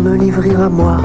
me livrer à moi.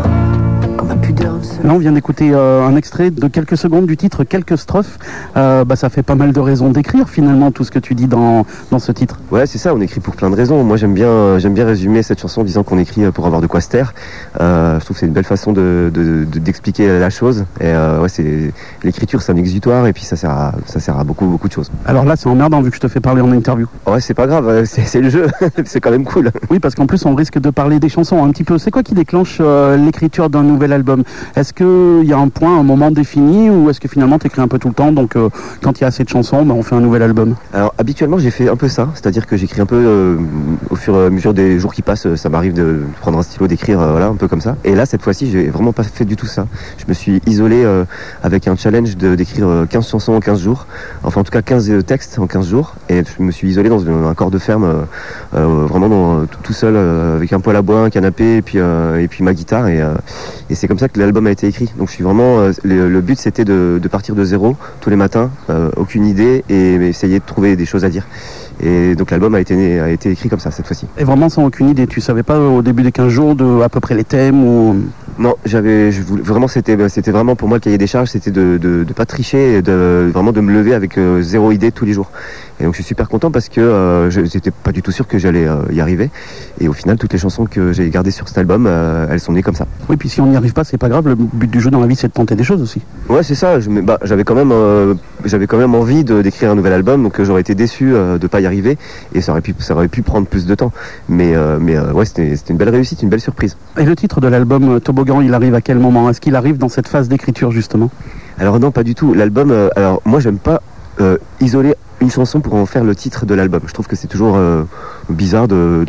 Là, on vient d'écouter un extrait de quelques secondes du titre, quelques strophes. Ça fait pas mal de raisons d'écrire finalement tout ce que tu dis dans ce titre. Ouais, c'est ça, on écrit pour plein de raisons. Moi, j'aime bien résumer cette chanson en disant qu'on écrit pour avoir de quoi se taire. Je trouve que c'est une belle façon d'expliquer la chose. Et l'écriture, c'est un exutoire et puis ça sert à beaucoup de choses. Alors là, c'est emmerdant vu que je te fais parler en interview. Ouais, c'est pas grave, c'est le jeu. C'est quand même cool. Oui, parce qu'en plus, on risque de parler des chansons un petit peu. C'est quoi qui déclenche l'écriture d'un nouvel album ? Est-ce qu'il y a un moment défini ou est-ce que finalement tu écris un peu tout le temps, donc quand il y a assez de chansons, on fait un nouvel album? Alors habituellement j'ai fait un peu ça, c'est-à-dire que j'écris un peu au fur et à mesure des jours qui passent, ça m'arrive de prendre un stylo, d'écrire un peu comme ça. Et là cette fois-ci j'ai vraiment pas fait du tout ça. Je me suis isolé avec un challenge d'écrire 15 chansons en 15 jours, enfin en tout cas 15 textes en 15 jours, et je me suis isolé dans un corps de ferme vraiment tout seul avec un poêle à bois, un canapé et puis ma guitare et c'est comme ça que l'album a été écrit. Donc je suis vraiment le but c'était de partir de zéro tous les matins, aucune idée et essayer de trouver des choses à dire. Et donc l'album a été écrit comme ça cette fois-ci. Et vraiment sans aucune idée, tu savais pas au début des 15 jours à peu près les thèmes ou... Non, vraiment c'était vraiment pour moi le cahier des charges, c'était de pas tricher et vraiment de me lever avec zéro idée tous les jours. Et donc je suis super content parce que j'étais pas du tout sûr que j'allais y arriver. Et au final, toutes les chansons que j'ai gardées sur cet album, elles sont nées comme ça. Oui, puis si on n'y arrive pas, c'est pas grave. Le but du jeu dans la vie, c'est de tenter des choses aussi. Ouais, c'est ça. J'avais quand même envie d'écrire un nouvel album, donc j'aurais été déçu de pas y arriver. Et ça aurait pu prendre plus de temps. Mais ouais, c'était une belle réussite, une belle surprise. Et le titre de l'album Toboggan, il arrive à quel moment? Est-ce qu'il arrive dans cette phase d'écriture justement? Alors non, pas du tout. L'album, alors moi j'aime pas isoler une chanson pour en faire le titre de l'album. Je trouve que c'est toujours bizarre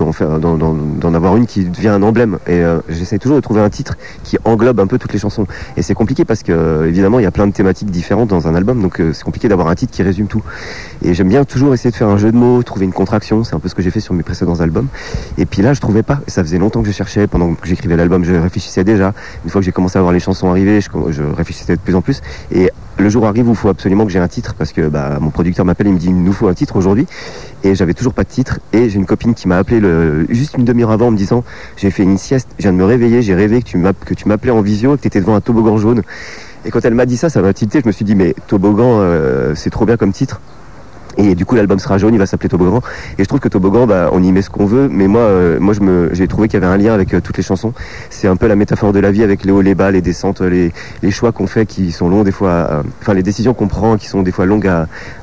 d'en avoir une qui devient un emblème. Et j'essaie toujours de trouver un titre qui englobe un peu toutes les chansons. Et c'est compliqué parce que évidemment il y a plein de thématiques différentes dans un album, donc c'est compliqué d'avoir un titre qui résume tout. Et j'aime bien toujours essayer de faire un jeu de mots, trouver une contraction. C'est un peu ce que j'ai fait sur mes précédents albums. Et puis là je trouvais pas. Ça faisait longtemps que je cherchais. Pendant que j'écrivais l'album, je réfléchissais déjà. Une fois que j'ai commencé à voir les chansons arriver, je réfléchissais de plus en plus. Et le jour arrive où il faut absolument que j'ai un titre parce que mon producteur m'appelle et me dit il nous faut un titre aujourd'hui et j'avais toujours pas de titre et j'ai une copine qui m'a appelé juste une demi-heure avant en me disant j'ai fait une sieste, je viens de me réveiller, j'ai rêvé que tu m'appelais en visio et que tu étais devant un toboggan jaune. Et quand elle m'a dit ça m'a tilté, je me suis dit mais toboggan c'est trop bien comme titre. Et du coup l'album sera jaune, il va s'appeler Toboggan. Et je trouve que Toboggan, on y met ce qu'on veut, mais moi j'ai trouvé qu'il y avait un lien avec toutes les chansons. C'est un peu la métaphore de la vie avec les hauts, les bas, les descentes, les choix qu'on fait qui sont longs des fois, les décisions qu'on prend qui sont des fois longues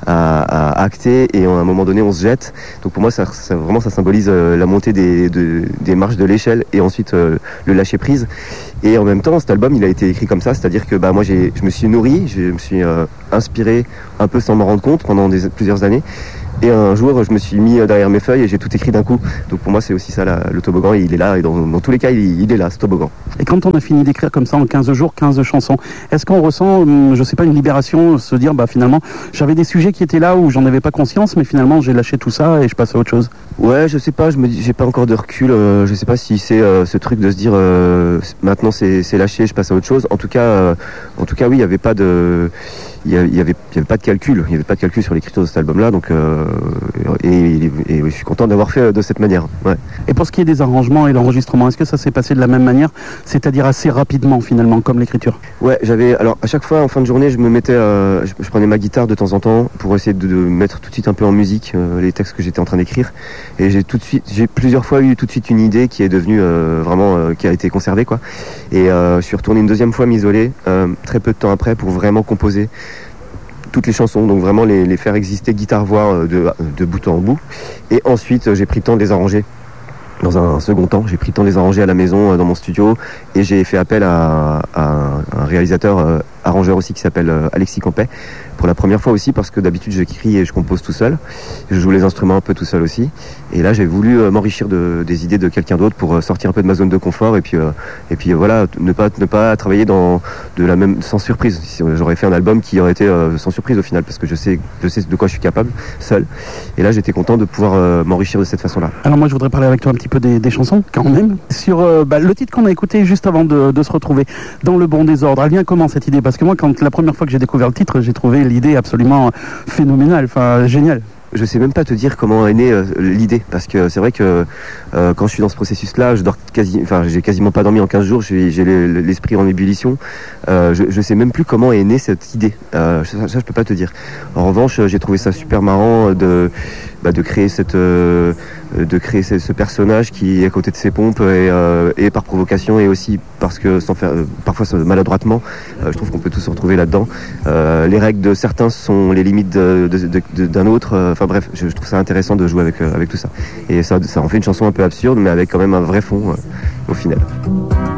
à acter et à un moment donné on se jette. Donc pour moi ça symbolise la montée des marches de l'échelle et ensuite le lâcher prise. Et en même temps, cet album, il a été écrit comme ça, c'est-à-dire que moi, je me suis nourri, je me suis inspiré un peu sans m'en rendre compte pendant plusieurs années. Et un jour, je me suis mis derrière mes feuilles et j'ai tout écrit d'un coup. Donc pour moi, c'est aussi ça, le toboggan, il est là. Et dans tous les cas, il est là, ce toboggan. Et quand on a fini d'écrire comme ça en 15 jours, 15 chansons, est-ce qu'on ressent, je sais pas, une libération, se dire, finalement, j'avais des sujets qui étaient là où j'en avais pas conscience, mais finalement, j'ai lâché tout ça et je passe à autre chose? Ouais, je sais pas, j'ai pas encore de recul. Je sais pas si c'est ce truc de se dire, maintenant c'est lâché, je passe à autre chose. En tout cas, oui, il y avait pas de... Il y avait pas de calcul, sur l'écriture de cet album-là, donc et je suis content d'avoir fait de cette manière. Ouais. Et pour ce qui est des arrangements et l'enregistrement, est-ce que ça s'est passé de la même manière, c'est-à-dire assez rapidement finalement, comme l'écriture? Ouais, alors à chaque fois en fin de journée, je me mettais, je prenais ma guitare de temps en temps pour essayer de mettre tout de suite un peu en musique les textes que j'étais en train d'écrire, et j'ai plusieurs fois eu tout de suite une idée qui est devenue vraiment, qui a été conservée quoi. Et je suis retourné une deuxième fois m'isoler très peu de temps après pour vraiment composer toutes les chansons, donc vraiment les faire exister guitare-voix de bout en bout. Et ensuite, j'ai pris le temps de les arranger. Dans un second temps, j'ai pris le temps de les arranger à la maison, dans mon studio, et j'ai fait appel à un réalisateur, arrangeur aussi, qui s'appelle Alexis Campet, pour la première fois aussi, parce que d'habitude j'écris et je compose tout seul. Je joue les instruments un peu tout seul aussi. Et là, j'ai voulu m'enrichir des idées de quelqu'un d'autre pour sortir un peu de ma zone de confort et puis voilà, ne pas travailler sans surprise. J'aurais fait un album qui aurait été sans surprise au final, parce que je sais de quoi je suis capable seul. Et là, j'étais content de pouvoir m'enrichir de cette façon-là. Alors moi, je voudrais parler avec toi un petit peu des chansons quand même. Sur le titre qu'on a écouté juste avant de se retrouver, Dans le bon désordre. Elle vient comment cette idée? Parce que moi, la première fois que j'ai découvert le titre, j'ai trouvé l'idée absolument phénoménale, géniale. Je sais même pas te dire comment est née l'idée, parce que c'est vrai que quand je suis dans ce processus-là, j'ai quasiment pas dormi en 15 jours, j'ai l'esprit en ébullition. Je sais même plus comment est née cette idée. Ça, je peux pas te dire. En revanche, j'ai trouvé ça super marrant de créer ce personnage qui est à côté de ses pompes et par provocation et aussi parce que sans faire parfois maladroitement. Je trouve qu'on peut tous se retrouver là-dedans. Les règles de certains sont les limites d'un autre. Enfin bref, je trouve ça intéressant de jouer avec tout ça. Et ça en fait une chanson un peu absurde, mais avec quand même un vrai fond au final.